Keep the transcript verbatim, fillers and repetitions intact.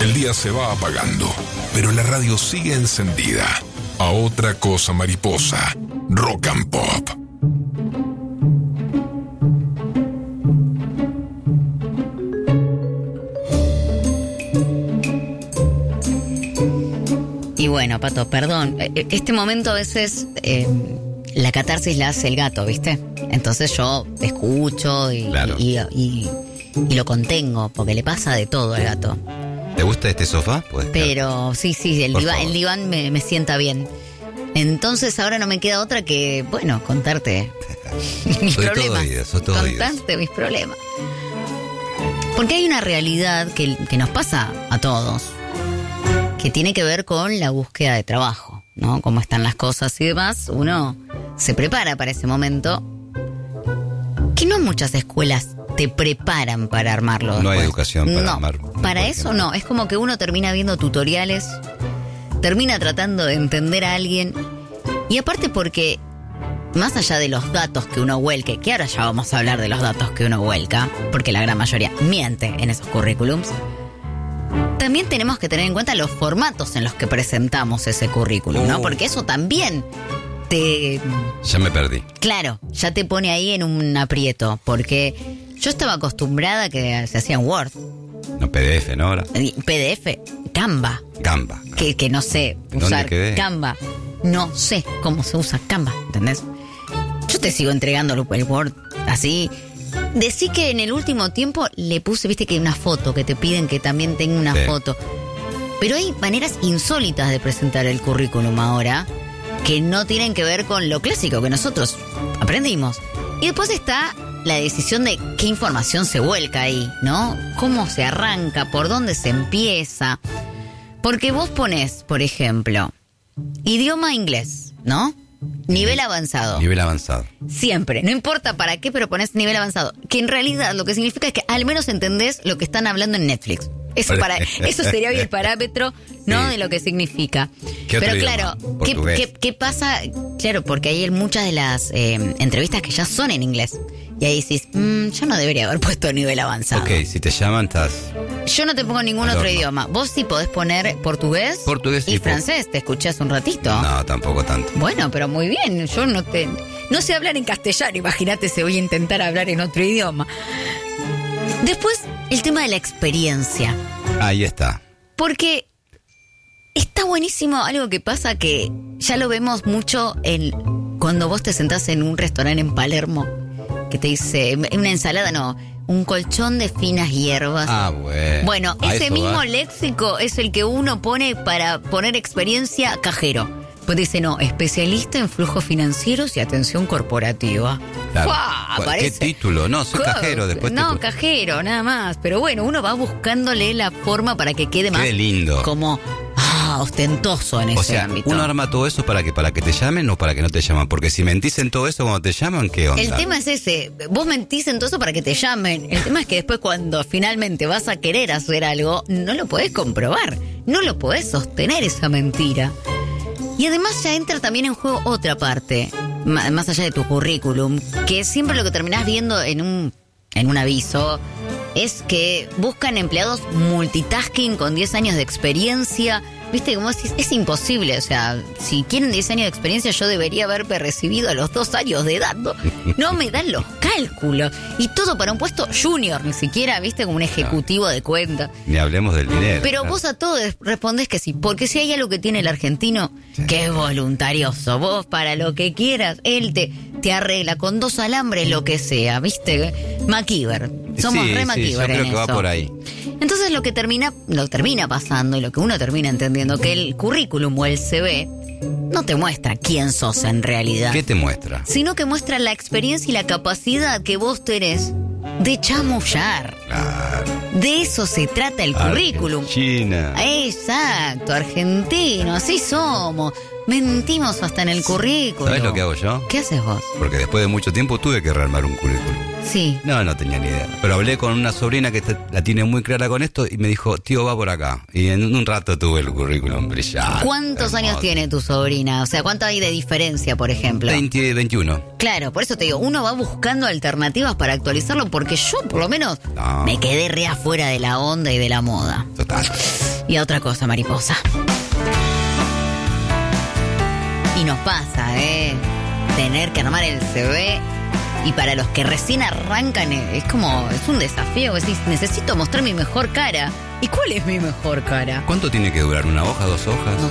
El día se va apagando, pero la radio sigue encendida. A otra cosa mariposa, Rock and Pop. Y bueno, Pato, perdón, este momento a veces eh, la catarsis la hace el gato, ¿viste? Entonces yo escucho y, claro. y, y, y lo contengo, porque le pasa de todo al gato. ¿Te gusta este sofá? Pues, Pero claro. sí, sí, el Por diván, favor. el diván me, me sienta bien. Entonces ahora no me queda otra que, bueno, contarte mis Soy todo problemas. oídos, soy todo oídos. Contarte mis problemas. Porque hay una realidad que, que nos pasa a todos, que tiene que ver con la búsqueda de trabajo, ¿no? Cómo están las cosas y demás. Uno se prepara para ese momento, que no muchas escuelas te preparan para armarlo. No hay después. educación para no, armar. Para por eso ejemplo. no. Es como que uno termina viendo tutoriales, termina tratando de entender a alguien. Y aparte porque, más allá de los datos que uno vuelque, que ahora ya vamos a hablar de los datos que uno vuelca, porque la gran mayoría miente en esos currículums, también tenemos que tener en cuenta los formatos en los que presentamos ese currículum, ¿no? Uh. Porque eso también te... Ya me perdí. Claro, ya te pone ahí en un aprieto, porque yo estaba acostumbrada a que se hacía en Word, No, P D F, ¿no? Ahora. P D F, Canva, Gamba. que, que no sé ¿Dónde usar quedé? Canva, no sé cómo se usa Canva, ¿entendés? Yo te sigo entregando el Word así. Decí que en el último tiempo le puse, viste que hay una foto que te piden que también tenga una Sí. foto. Pero hay maneras insólitas de presentar el currículum ahora que no tienen que ver con lo clásico que nosotros aprendimos. Y después está la decisión de qué información se vuelca ahí, ¿no? Cómo se arranca, por dónde se empieza. Porque vos ponés, por ejemplo, idioma inglés, ¿no? Nivel avanzado. Nivel avanzado. Siempre, no importa para qué, pero pones nivel avanzado. Que en realidad lo que significa es que al menos entendés lo que están hablando en Netflix. Eso para eso sería hoy el parámetro, ¿no? Sí. De lo que significa. ¿Qué otro Pero idioma? claro, ¿qué, Portugués. qué, qué pasa? Claro, porque hay muchas de las eh, entrevistas que ya son en inglés. Y ahí decís, mmm, yo no debería haber puesto nivel avanzado. Ok, si te llaman, estás... Yo no te pongo ningún Adorno. otro idioma. Vos sí podés poner portugués, Portugués y y po- francés. Te escuché hace un ratito. No, tampoco tanto. Bueno, pero muy bien. Yo no te... No sé hablar en castellano. Imagínate si voy a intentar hablar en otro idioma. Después, el tema de la experiencia. Ahí está. Porque está buenísimo algo que pasa que ya lo vemos mucho en cuando vos te sentás en un restaurante en Palermo que te dice, una ensalada no, un colchón de finas hierbas. Ah, bueno. Bueno, A ese eso mismo va. léxico es el que uno pone para poner experiencia cajero. Pues dice, no, especialista en flujos financieros y atención corporativa. Claro. ¡Fua! ¿Qué Aparece. título? No, soy Co- cajero. Después No, te... cajero, nada más. Pero bueno, uno va buscándole la forma para que quede más Qué lindo. como ah, ostentoso en ese O sea, ámbito. uno arma todo eso para que para que te llamen o para que no te llaman. Porque si mentís en todo eso cuando te llaman, ¿qué onda? El tema es ese, vos mentís en todo eso para que te llamen. El tema es que después cuando finalmente vas a querer hacer algo, no lo podés comprobar, no lo podés sostener esa mentira. Y además ya entra también en juego otra parte, ma- más allá de tu currículum, que siempre lo que terminás viendo en un, en un aviso es que buscan empleados multitasking con diez años de experiencia. Viste, como decís, es imposible. O sea, si quieren diez años de experiencia, yo debería haberme recibido a los dos años de edad. No, no me dan los cálculos. Y todo para un puesto junior, ni siquiera, viste, como un ejecutivo de cuenta. Ni hablemos del dinero. Pero claro. vos a todo respondés que sí, porque si hay algo que tiene el argentino, Sí. que es voluntarioso, vos para lo que quieras, él te, te arregla con dos alambres lo que sea, ¿viste? MacGyver, somos Sí, re sí, yo MacGyver creo en que va eso. por ahí. Entonces lo que termina, lo termina pasando y lo que uno termina entendiendo, que el currículum o el C V no te muestra quién sos en realidad, ¿Qué te muestra? sino que muestra la experiencia y la capacidad que vos tenés de chamullar. Claro. De eso se trata el currículum. China. Exacto, argentino, así somos. Mentimos hasta en el currículum. ¿Sabes lo que hago yo? ¿Qué haces vos? Porque después de mucho tiempo tuve que rearmar un currículum. Sí. No, no tenía ni idea. Pero hablé con una sobrina que te- la tiene muy clara con esto y me dijo, tío, va por acá. Y en un rato tuve el currículum brillante. ¿Cuántos hermoso. años tiene tu sobrina? O sea, ¿cuánto hay de diferencia, por ejemplo? veinte, veintiuno. Claro, por eso te digo, uno va buscando alternativas para actualizarlo porque yo, por lo menos, No. me quedé re afuera de la onda y de la moda. Total. Y otra cosa, mariposa. Y nos pasa, ¿eh? Tener que armar el C V. Y para los que recién arrancan, eh, es como, es un desafío. Decís, necesito mostrar mi mejor cara. ¿Y cuál es mi mejor cara? ¿Cuánto tiene que durar? ¿Una hoja, dos hojas? No